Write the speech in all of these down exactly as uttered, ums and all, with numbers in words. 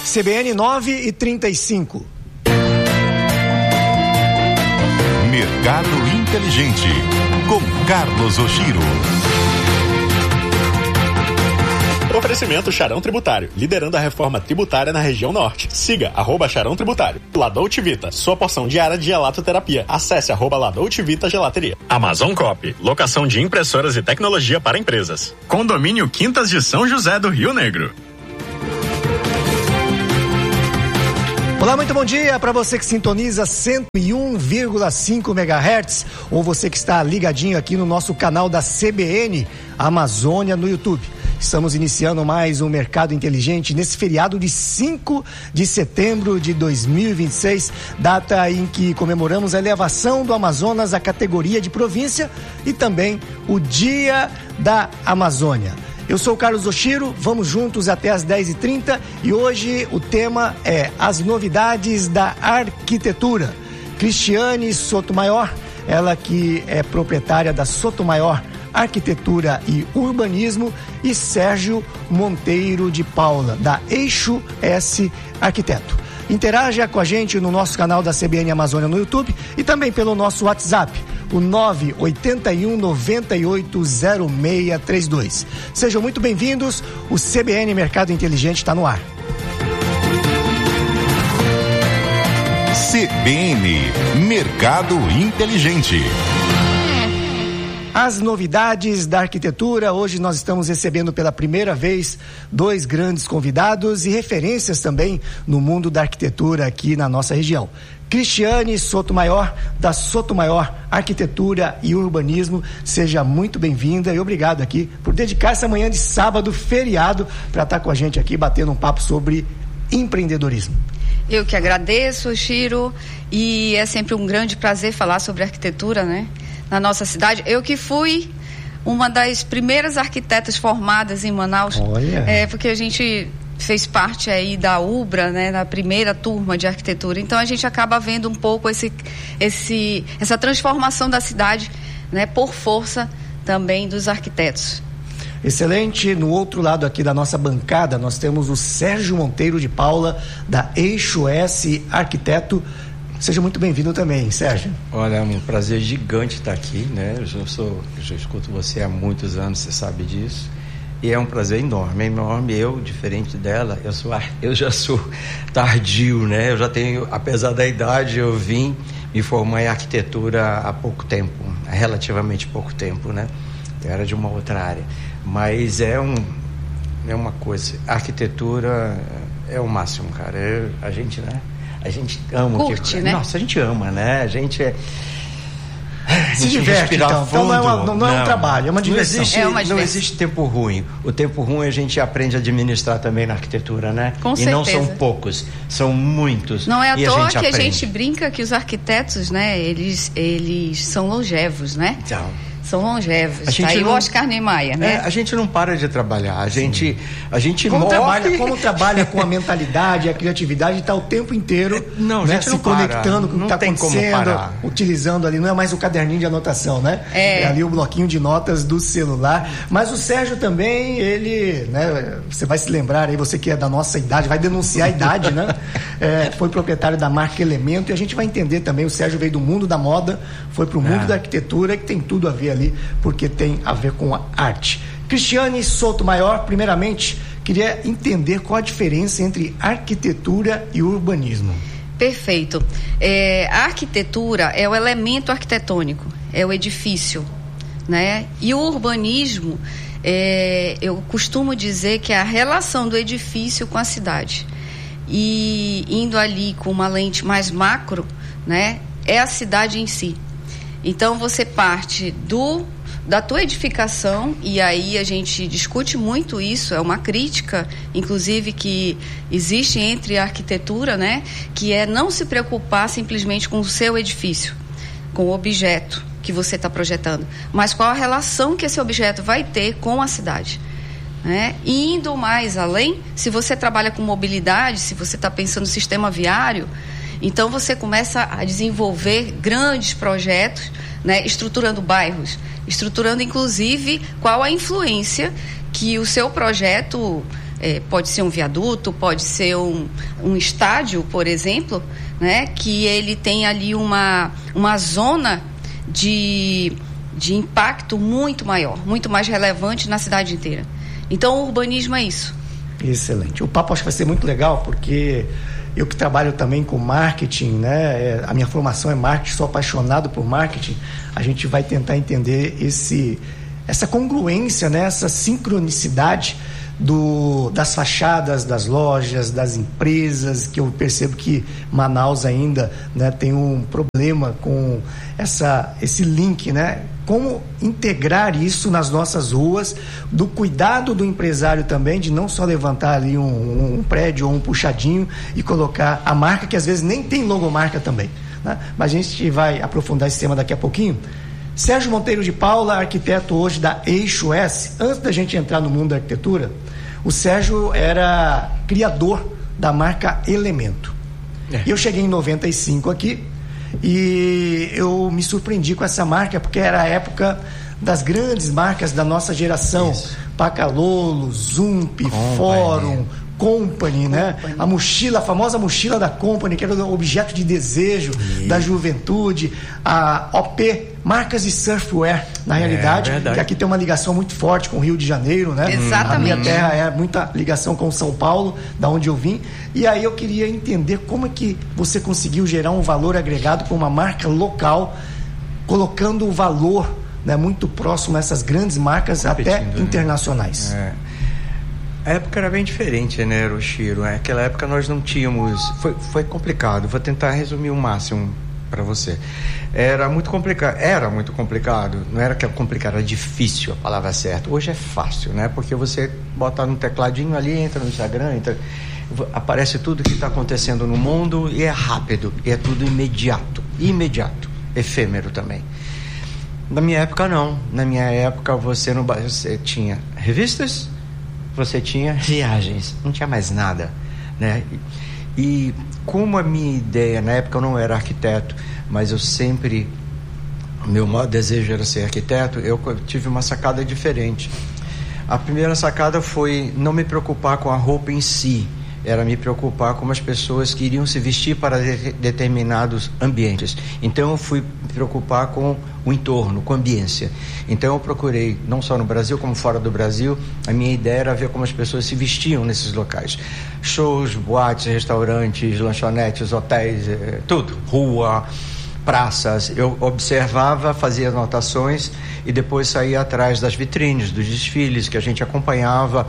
C B N nove e trinta e cinco. Mercado Inteligente, com Carlos Oshiro. Oferecimento Charão Tributário, liderando a reforma tributária na região norte. Siga, arroba Charão Tributário. Ladouti Vita, sua porção diária de gelatoterapia. Acesse arroba Ladouti Vita Gelateria. Amazon Copy, locação de impressoras e tecnologia para empresas. Condomínio Quintas de São José do Rio Negro. Olá, muito bom dia para você que sintoniza cento e um vírgula cinco megahertz ou você que está ligadinho aqui no nosso canal da C B N Amazônia no YouTube. Estamos iniciando mais um Mercado Inteligente nesse feriado de cinco de setembro de dois mil e vinte e seis, data em que comemoramos a elevação do Amazonas à categoria de província e também o Dia da Amazônia. Eu sou o Carlos Oshiro, vamos juntos até as dez e trinta e hoje o tema é as novidades da arquitetura. Cristiane Sotomayor, ela que é proprietária da Sotomayor Arquitetura e Urbanismo, e Sérgio Monteiro de Paula, da Eixo S Arquiteto. Interaja com a gente no nosso canal da C B N Amazônia no YouTube e também pelo nosso WhatsApp, o nove oito um, nove oito zero seis três dois. Sejam muito bem-vindos, o C B N Mercado Inteligente está no ar. C B N Mercado Inteligente. As novidades da arquitetura. Hoje nós estamos recebendo pela primeira vez dois grandes convidados e referências também no mundo da arquitetura aqui na nossa região. Cristiane Sotomayor, da Sotomayor Arquitetura e Urbanismo, seja muito bem-vinda e obrigado aqui por dedicar essa manhã de sábado, feriado, para estar com a gente aqui batendo um papo sobre empreendedorismo. Eu que agradeço, Chiro, e é sempre um grande prazer falar sobre arquitetura, né? Na nossa cidade. Eu que fui uma das primeiras arquitetas formadas em Manaus. Olha. É, porque a gente fez parte aí da UBRA, né, na primeira turma de arquitetura. Então a gente acaba vendo um pouco esse, esse, essa transformação da cidade, né, por força também dos arquitetos. Excelente. No outro lado aqui da nossa bancada, nós temos o Sérgio Monteiro de Paula, da Eixo S Arquiteto. Seja muito bem-vindo também, Sérgio. Olha, é um prazer gigante estar aqui, né? Eu já, sou, eu já escuto você há muitos anos, você sabe disso. E é um prazer enorme, enorme. Eu, diferente dela, eu, sou, eu já sou tardio, né? Eu já tenho, apesar da idade, eu vim me formar em arquitetura há pouco tempo, há relativamente pouco tempo, né? Eu era de uma outra área. Mas é, um, é uma coisa, a arquitetura é o máximo, cara. Eu, a gente, né? A gente ama. Curte, que... né? Nossa, a gente ama, né? A gente é... A Se gente diverte, então. Então não é, uma, não, não é um trabalho, é uma diversão. Não existe, é uma não diversão. existe tempo ruim. O tempo ruim a gente aprende a administrar também na arquitetura, né? Com e certeza. não são poucos, são muitos. Não é à e toa a gente que aprende. a gente brinca que os arquitetos, né, eles, eles são longevos, né? Então... São longevos. A gente tá aí não, o Oscar Niemeyer, né? É, a gente não para de trabalhar. A gente, a gente como morre... trabalha, como trabalha com a mentalidade, a criatividade, está o tempo inteiro não, né, gente se não conectando com o que está acontecendo, utilizando ali, não é mais o caderninho de anotação, né? É. É ali o bloquinho de notas do celular. Mas o Sérgio também, ele, né? Você vai se lembrar aí, você que é da nossa idade, vai denunciar a idade, né? É, foi proprietário da marca Elemento e a gente vai entender também, o Sérgio veio do mundo da moda, foi para o mundo é. da arquitetura, que tem tudo a ver ali, porque tem a ver com a arte. Cristiane Sotomayor, primeiramente, queria entender qual a diferença entre arquitetura e urbanismo. Perfeito. É, a arquitetura é o elemento arquitetônico, é o edifício, né? E o urbanismo, é, eu costumo dizer que é a relação do edifício com a cidade. E indo ali com uma lente mais macro, né? É a cidade em si. Então você parte do da tua edificação, e aí a gente discute muito isso, é uma crítica, inclusive, que existe entre a arquitetura, né, que é não se preocupar simplesmente com o seu edifício, com o objeto que você está projetando, mas qual a relação que esse objeto vai ter com a cidade. Né? E indo mais além, se você trabalha com mobilidade, se você está pensando no sistema viário, então você começa a desenvolver grandes projetos, né, estruturando bairros, estruturando inclusive qual a influência que o seu projeto é, pode ser um viaduto, pode ser um, um estádio, por exemplo, né, que ele tem ali uma, uma zona de, de impacto muito maior, muito mais relevante na cidade inteira. Então, o urbanismo é isso. Excelente. O papo acho que vai ser muito legal, porque eu que trabalho também com marketing, né? A minha formação é marketing, sou apaixonado por marketing. A gente vai tentar entender esse, essa congruência, né? Essa sincronicidade do, das fachadas das lojas, das empresas, que eu percebo que Manaus ainda, né, tem um problema com essa, esse link, né? Como integrar isso nas nossas ruas, do cuidado do empresário também, de não só levantar ali um, um prédio ou um puxadinho e colocar a marca, que às vezes nem tem logomarca também, né? Mas a gente vai aprofundar esse tema daqui a pouquinho. Sérgio Monteiro de Paula, arquiteto hoje da Eixo S. Antes da gente entrar no mundo da arquitetura, o Sérgio era criador da marca Elemento. É. Eu cheguei em noventa e cinco aqui, e eu me surpreendi com essa marca, porque era a época das grandes marcas da nossa geração. Isso. Pacalolo, Zump, Company. Fórum, Company, né? Company. A mochila, a famosa mochila da Company, que era o objeto de desejo Isso. da juventude. A O P, marcas de surfwear, na realidade, é, que aqui tem uma ligação muito forte com o Rio de Janeiro, né? Exatamente. A minha terra é muita ligação com São Paulo, da onde eu vim. E aí eu queria entender como é que você conseguiu gerar um valor agregado com uma marca local, colocando o valor, né, muito próximo a essas grandes marcas, até internacionais. Né? É. A época era bem diferente, né, Rochiro? Naquela época nós não tínhamos... Foi, foi complicado. Vou tentar resumir o máximo para você. Era muito complicado. Era muito complicado. Não era que era complicado, era difícil, a palavra certa. Hoje é fácil, né? Porque você bota no tecladinho ali, entra no Instagram, entra, aparece tudo que está acontecendo no mundo e é rápido. E é tudo imediato. Imediato. Efêmero também. Na minha época, não. Na minha época, você, não, você tinha revistas, você tinha viagens, não tinha mais nada, né? E, e como a minha ideia, na época eu não era arquiteto, mas eu sempre, meu maior desejo era ser arquiteto, eu tive uma sacada diferente. A primeira sacada foi não me preocupar com a roupa em si, era me preocupar com as pessoas que iriam se vestir para de, determinados ambientes. Então eu fui me preocupar com o entorno, com a ambiência. Então eu procurei, não só no Brasil como fora do Brasil, a minha ideia era ver como as pessoas se vestiam nesses locais. Shows, boates, restaurantes, lanchonetes, hotéis, eh, tudo, rua, praças. Eu observava, fazia anotações e depois saía atrás das vitrines, dos desfiles que a gente acompanhava.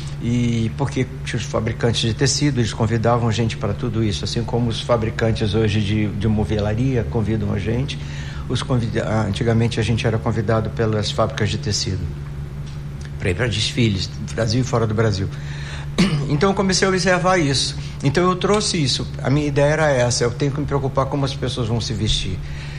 E porque os fabricantes de tecido, eles convidavam gente para tudo isso, assim como os fabricantes hoje de, de movelaria convidam a gente. Os convida... Antigamente a gente era convidado pelas fábricas de tecido para ir para desfiles, Brasil e fora do Brasil. Então eu comecei a observar isso. Então eu trouxe isso. A minha ideia era essa: eu tenho que me preocupar como as pessoas vão se vestir.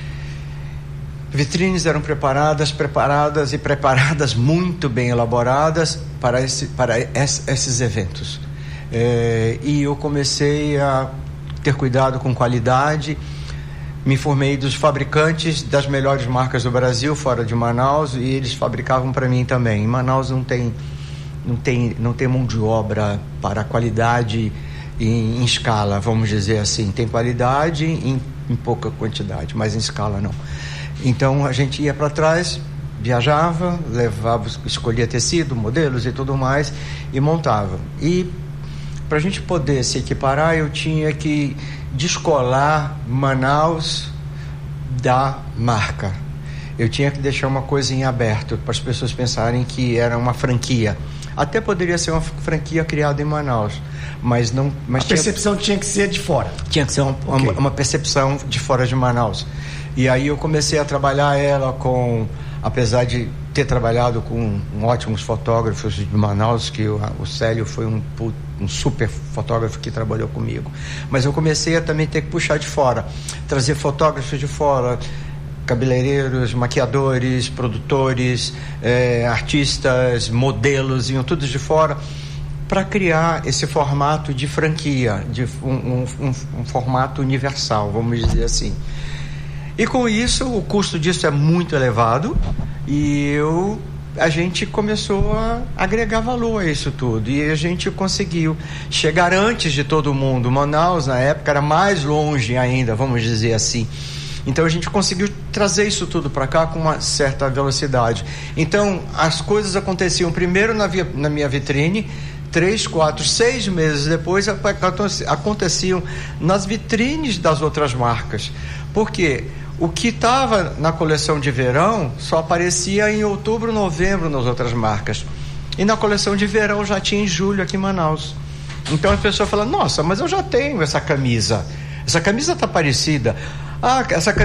Vitrines eram preparadas, preparadas e preparadas, muito bem elaboradas para, esse, para esses eventos. É, e eu comecei a ter cuidado com qualidade, me informei dos fabricantes das melhores marcas do Brasil, fora de Manaus, e eles fabricavam para mim também. Em Manaus não tem, não tem, não tem mão de obra para qualidade em, em escala, vamos dizer assim. Tem qualidade em, em pouca quantidade, mas em escala não. Então a gente ia para trás, viajava, levava, escolhia tecido, modelos e tudo mais e montava. E para a gente poder se equiparar, eu tinha que descolar Manaus da marca. Eu tinha que deixar uma coisa em aberto para as pessoas pensarem que era uma franquia. Até poderia ser uma franquia criada em Manaus, mas não. Mas a tinha, percepção tinha que ser de fora. Tinha que ser uma, okay. uma, uma percepção de fora de Manaus. E aí eu comecei a trabalhar ela com, apesar de ter trabalhado com um, ótimos fotógrafos de Manaus, que o, o Célio foi um, um super fotógrafo que trabalhou comigo. Mas eu comecei a também ter que puxar de fora, trazer fotógrafos de fora, cabeleireiros, maquiadores, produtores, eh, artistas, modelos, iam todos de fora, para criar esse formato de franquia, de um, um, um, um formato universal, vamos dizer assim. E com isso, o custo disso é muito elevado e eu a gente começou a agregar valor a isso tudo e a gente conseguiu chegar antes de todo mundo. Manaus, na época, era mais longe ainda, vamos dizer assim. Então a gente conseguiu trazer isso tudo para cá com uma certa velocidade. Então as coisas aconteciam primeiro na, via, na minha vitrine, três, quatro, seis meses depois aconteciam nas vitrines das outras marcas. Por quê? O que estava na coleção de verão só aparecia em outubro, novembro nas outras marcas. E na coleção de verão já tinha em julho aqui em Manaus. Então a pessoa fala, nossa, mas eu já tenho essa camisa. Essa camisa está parecida. Ah, essa camisa